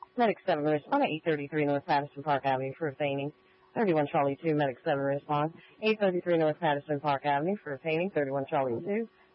Medic 7 respond at 833 North Patterson Park Avenue for obtaining 31 Charlie 2. Medic 7 respond 833 North Patterson Park Avenue for obtaining 31 Charlie 2.